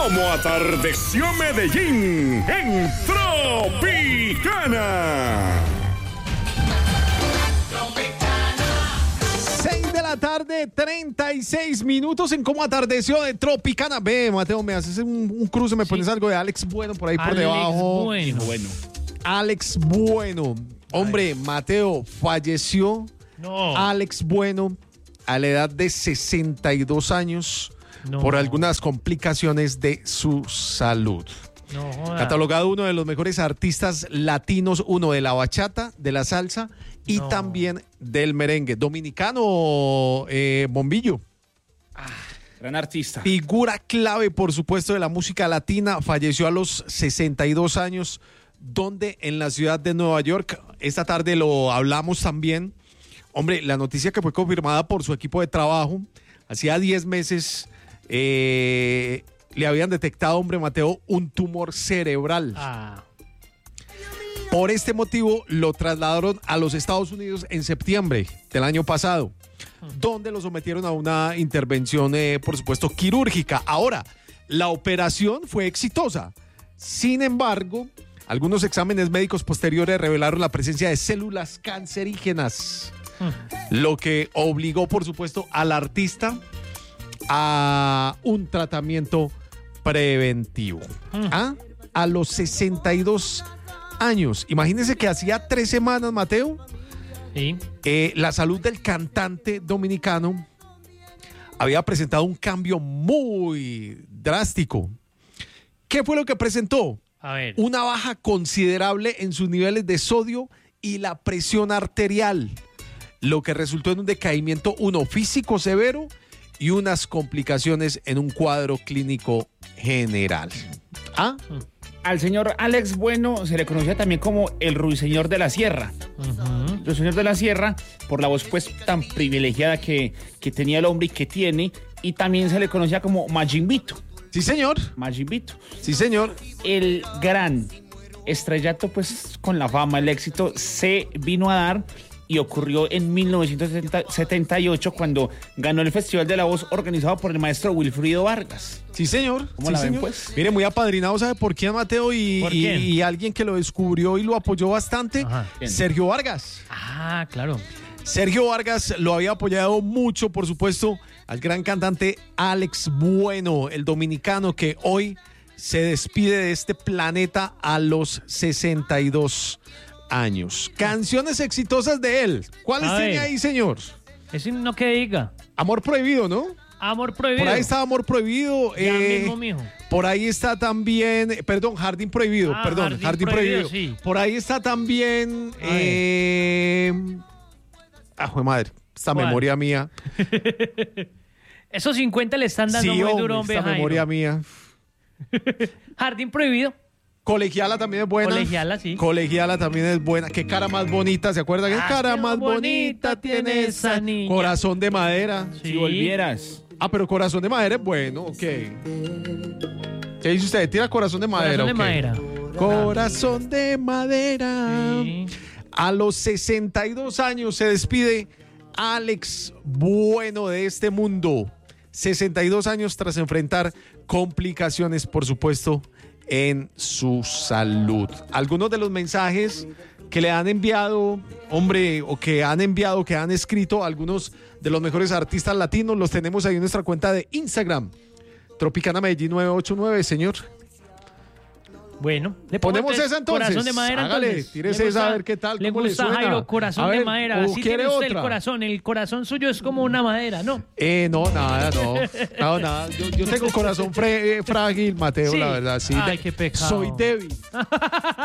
Como atardeció Medellín en Tropicana. 6 de la tarde, 36 minutos en Cómo atardeció de Tropicana. Ve, Mateo, me haces un cruce, me pones algo de Alex Bueno por ahí por debajo. Bueno. Alex Bueno. Hombre, Mateo, falleció Alex Bueno a la edad de 62 años por algunas complicaciones de su salud. Catalogado uno de los mejores artistas latinos, uno de la bachata, de la salsa y también del merengue. Dominicano, Bombillo. Gran artista. Figura clave, por supuesto, de la música latina. Falleció a los 62 años, donde en la ciudad de Nueva York. Esta tarde lo hablamos también. Hombre, la noticia que fue confirmada por su equipo de trabajo. Hacía 10 meses le habían detectado, hombre, Mateo, un tumor cerebral. Por este motivo lo trasladaron a los Estados Unidos en septiembre del año pasado, donde lo sometieron a una intervención, por supuesto, quirúrgica. Ahora, la operación fue exitosa. Sin embargo, algunos exámenes médicos posteriores revelaron la presencia de células cancerígenas, lo que obligó, por supuesto, al artista a un tratamiento preventivo. A los 62 años. Imagínense que hacía 3 semanas, Mateo, la salud del cantante dominicano había presentado un cambio muy drástico. ¿Qué fue lo que presentó? Una baja considerable en sus niveles de sodio y la presión arterial, lo que resultó en un decaimiento físico severo y unas complicaciones en un cuadro clínico general. Al señor Alex Bueno se le conocía también como el Ruiseñor de la Sierra. El Ruiseñor de la Sierra, por la voz pues tan privilegiada que tenía el hombre y que tiene, y también se le conocía como Majimbito. Sí, señor. Majimbito. Sí, señor. El gran estrellato, pues con la fama, el éxito, se vino a dar y ocurrió en 1978 cuando ganó el Festival de la Voz organizado por el maestro Wilfrido Vargas. Sí, señor. ¿Cómo la ven, pues? Mire, muy apadrinado, ¿sabe por quién, Mateo? Y alguien que lo descubrió y lo apoyó bastante, Sergio Vargas. Claro. Sergio Vargas lo había apoyado mucho, por supuesto, al gran cantante Alex Bueno, el dominicano que hoy se despide de este planeta a los 62 años. Canciones exitosas de él. ¿Cuáles tiene ahí, señor? Es no que diga. Amor Prohibido, ¿no? Amor Prohibido. Por ahí está Amor Prohibido. Ya mismo, mijo. Por ahí está también, Jardín Prohibido. Jardín Prohibido. Sí. Por ahí está también. Jue madre, esta memoria mía. Esos 50 le están dando muy duro, hombre. Esta memoria mía. Jardín Prohibido. Colegiala también es buena. Colegiala, sí. Colegiala también es buena. Qué cara más bonita, ¿se acuerda? Qué cara más bonita tiene esa niña. Corazón de madera. Sí. Si volvieras. Pero Corazón de Madera es bueno, ok. ¿Qué dice usted? ¿Tira Corazón de Madera? Corazón de Madera. Corazón de Madera. Sí. A los 62 años se despide Alex Bueno de este mundo. 62 años tras enfrentar complicaciones, por supuesto, en su salud. Algunos de los mensajes que le han enviado, hombre, o que han enviado, que han escrito algunos de los mejores artistas latinos, los tenemos ahí en nuestra cuenta de Instagram, Tropicana Medellín 989, señor. Bueno, le ponemos esa entonces. Corazón de Madera. Hágale, entonces. tírese esa a ver qué tal. Le gusta a Jairo, Corazón de Madera. Así tiene usted el corazón suyo es como una madera, ¿no? No, nada. Yo tengo corazón frágil, Mateo, sí. La verdad. Sí. Ay, qué pecado. Soy débil.